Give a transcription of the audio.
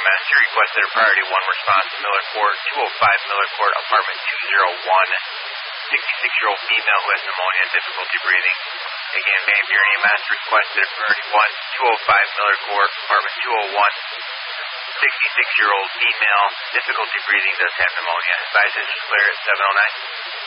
Master requested a priority 1 response to Miller Court, 205 Miller Court, apartment 201. 66-year-old female who has pneumonia and difficulty breathing. Again, Van Buren EMS requested a priority 1, 205 Miller Court, apartment 201. 66-year-old female, difficulty breathing, does have pneumonia. Advise is clear at 709.